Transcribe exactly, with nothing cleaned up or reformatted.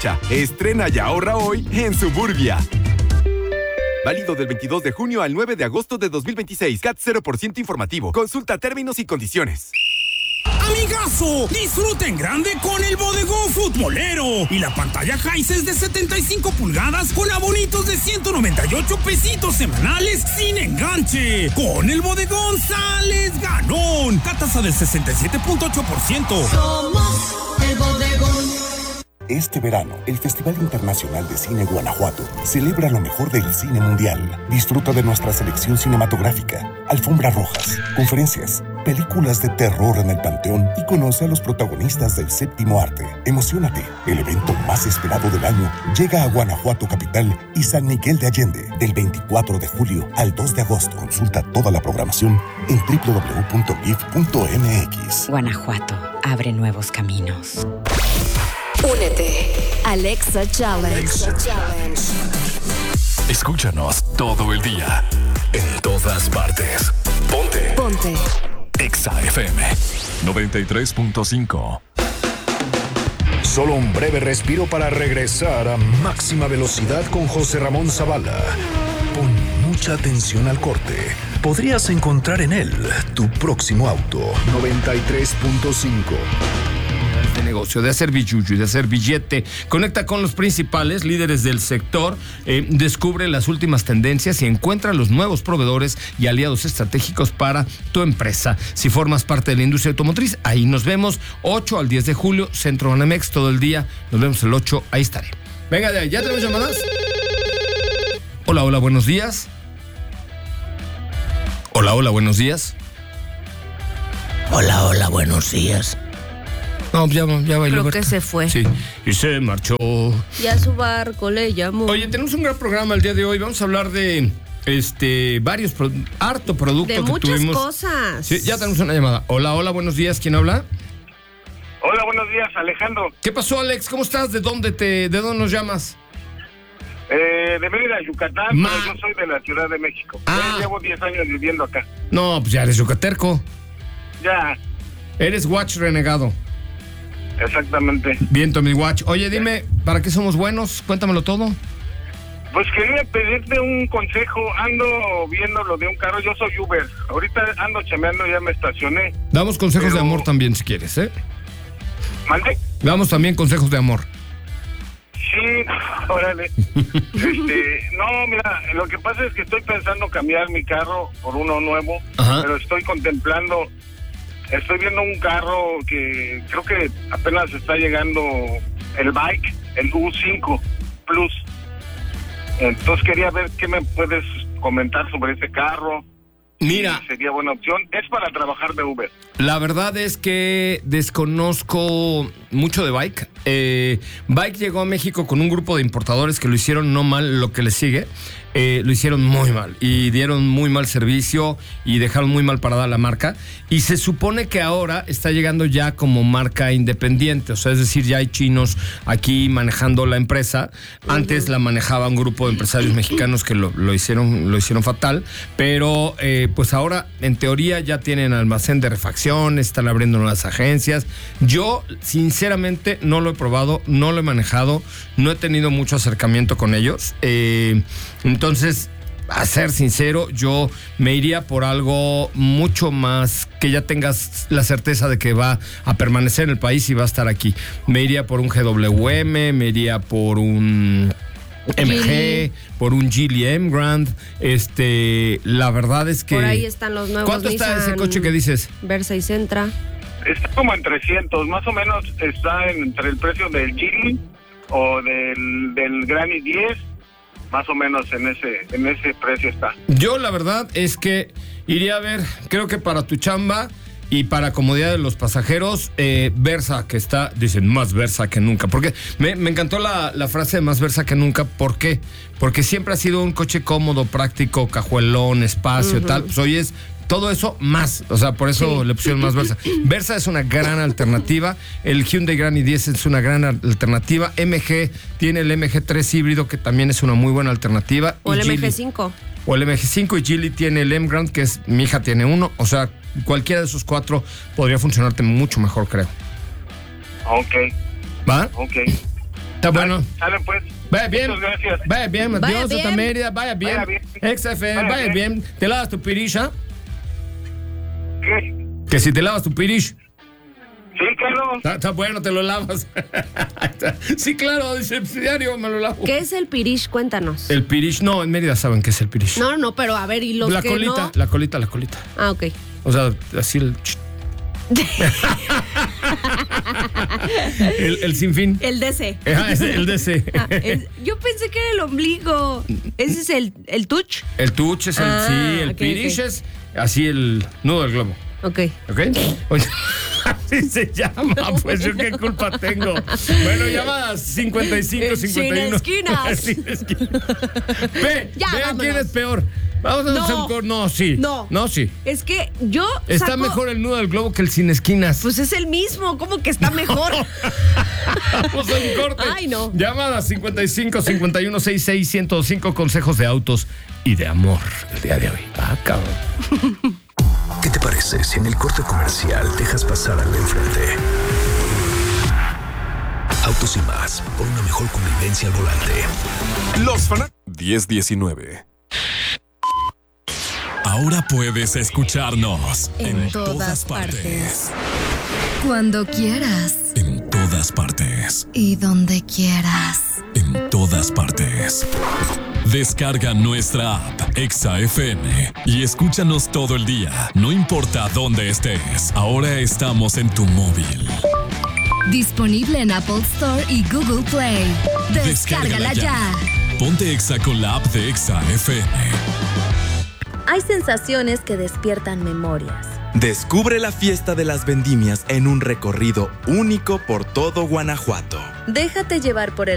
Estrena y ahorra hoy en Suburbia. Válido del veintidós de junio al nueve de agosto de dos mil veintiséis. C A T cero por ciento informativo. Consulta términos y condiciones. ¡Amigazo! Disfruta en grande con el Bodegón Futbolero. Y la pantalla Hisense de setenta y cinco pulgadas con abonitos de ciento noventa y ocho pesitos semanales sin enganche. Con el Bodegón sales ganón. Tasa del sesenta y siete punto ocho por ciento. Somos el Bodegón. Este verano, el Festival Internacional de Cine Guanajuato celebra lo mejor del cine mundial. Disfruta de nuestra selección cinematográfica, alfombras rojas, conferencias, películas de terror en el Panteón y conoce a los protagonistas del séptimo arte. Emociónate, el evento más esperado del año llega a Guanajuato capital y San Miguel de Allende del veinticuatro de julio al dos de agosto. Consulta toda la programación en doble u doble u doble u punto gif punto eme equis. Guanajuato abre nuevos caminos. Únete. Alexa Challenge. Alexa Challenge. Escúchanos todo el día, en todas partes. Ponte. Ponte. Exa F M noventa y tres punto cinco. Solo un breve respiro para regresar a máxima velocidad con José Ramón Zavala. Pon mucha atención al corte. Podrías encontrar en él tu próximo auto. noventa y tres punto cinco. De negocio, de hacer billuyo, de hacer billete. Conecta con los principales líderes del sector, eh, descubre las últimas tendencias y encuentra los nuevos proveedores y aliados estratégicos para tu empresa. Si formas parte de la industria automotriz, ahí nos vemos. ocho al diez de julio, Centro Banamex, todo el día. Nos vemos el ocho, ahí estaré. Venga de ahí, ¿ya tenemos llamadas? Hola, hola, buenos días. Hola, hola, buenos días. Hola, hola, buenos días. No, ya, ya bailó. Creo Berta. que se fue. Sí, y se marchó. Y a su barco le llamó. Oye, tenemos un gran programa el día de hoy. Vamos a hablar de este varios, pro, harto producto de que muchas tuvimos. cosas. Sí, ya tenemos una llamada. Hola, hola, buenos días. ¿Quién habla? Hola, buenos días, Alejandro. ¿Qué pasó, Alex? ¿Cómo estás? ¿De dónde te, de dónde nos llamas? Eh, de Mérida, Yucatán, Ma... pero yo soy de la Ciudad de México. Ah. Yo llevo diez años viviendo acá. No, pues ya eres yucaterco. Ya. Eres watch renegado. Exactamente. Viento, mi watch. Oye, dime, ¿para qué somos buenos? Cuéntamelo todo. Pues quería pedirte un consejo. Ando viendo lo de un carro. Yo soy Uber. Ahorita ando chameando, ya me estacioné. Damos consejos pero... de amor también, si quieres, ¿eh? ¿Mande? Damos también consejos de amor. Sí, órale. este, no, mira, lo que pasa es que estoy pensando cambiar mi carro por uno nuevo. Ajá. Pero estoy contemplando... Estoy viendo un carro que creo que apenas está llegando el bike, el U cinco Plus. Entonces quería ver qué me puedes comentar sobre ese carro. Mira. Sí, sería buena opción. Es para trabajar de Uber. La verdad es que desconozco mucho de Bike. Eh, Bike llegó a México con un grupo de importadores que lo hicieron no mal lo que le sigue. Eh, lo hicieron muy mal y dieron muy mal servicio y dejaron muy mal parada la marca. Y se supone que ahora está llegando ya como marca independiente. O sea, es decir, ya hay chinos aquí manejando la empresa. Antes la manejaba un grupo de empresarios mexicanos que lo, lo, hicieron, lo hicieron fatal. Pero eh, pues ahora, en teoría, ya tienen almacén de refacción, están abriendo nuevas agencias. Yo, sinceramente, no lo he probado, no lo he manejado, no he tenido mucho acercamiento con ellos. Eh, entonces, a ser sincero, yo me iría por algo mucho más que ya tengas la certeza de que va a permanecer en el país y va a estar aquí. Me iría por un G W M, me iría por un M G, por un Geely Emgrand. Este, la verdad es que... Por ahí están los nuevos. ¿Cuánto Nissan está ese coche que dices? Versa y Sentra. Está como en trescientos, más o menos está entre el precio del Geely o del, del Granny diez. Más o menos en ese en ese precio está. Yo la verdad es que iría a ver, creo que para tu chamba y para comodidad de los pasajeros, eh, Versa, que está, dicen, más Versa que nunca. Porque me, me encantó la, la frase de más Versa que nunca. ¿Por qué? Porque siempre ha sido un coche cómodo, práctico, cajuelón, espacio, uh-huh. tal. Pues hoy es todo eso más, o sea, por eso sí. le pusieron más Versa. Versa es una gran alternativa, el Hyundai Granny diez es una gran alternativa, M G tiene el M G tres híbrido que también es una muy buena alternativa. O el M G cinco. O el M G cinco y Geely tiene el Emgrand, que es, mi hija tiene uno, o sea, cualquiera de esos cuatro podría funcionarte mucho mejor, creo. Ok. ¿Va? Ok. Está bueno. Sale pues. Vaya bien. Muchas gracias. Vaya bien, Vaya Dios, bien. Santa Mérida, vaya bien. Vaya bien. Exa F M, Vaya vaya bien. bien. ¿Te lavas tu pirisha? ¿Qué? Que si te lavas tu pirish. Sí, claro. Está, está bueno, te lo lavas. Sí, claro, dice diario, me lo lavo. ¿Qué es el pirish? Cuéntanos. El pirish, no, en Mérida saben qué es el pirish. No, no, pero a ver, ¿y los la que colita, no? la colita, la colita. Ah, ok. O sea, así el... el, el sinfín. El D C. Ah, es el D C. Ah, es- yo pensé que era el ombligo. Ese es el, el touch. El tuch es el, Ah, sí, el ok, pirish ok. es así el nudo del globo. Ok. ¿Ok? Oye, así se llama, pues yo qué culpa tengo. Bueno, llamadas cincuenta y cinco, cincuenta y uno. Sin esquinas. Sin esquinas. Ve, Ya, vean quién vámonos. es peor. Vamos a No. hacer un cor- No, sí. No. No, sí. Es que yo Está saco- mejor el nudo del globo que el sin esquinas. Pues es el mismo. ¿Cómo que está mejor? Vamos a un corte. Ay, no. Llamadas cincuenta y cinco, cincuenta y uno, sesenta y seis, ciento cinco, consejos de autos y de amor el día de hoy. Ah, cabrón. ¿Qué te parece si en el corte comercial dejas pasar al de enfrente? Autos y más, por una mejor convivencia al volante. Los fanáticos. diez diecinueve. Ahora puedes escucharnos En en, todas todas partes. partes. Cuando quieras En todas partes. y donde quieras. En todas partes. Descarga nuestra app Exa F M y escúchanos todo el día, no importa dónde estés. Ahora estamos en tu móvil. Disponible en Apple Store y Google Play. Descárgala ya. Ponte Exa con la app de Exa F M. Hay sensaciones que despiertan memorias. Descubre la fiesta de las vendimias en un recorrido único por todo Guanajuato. Déjate llevar por el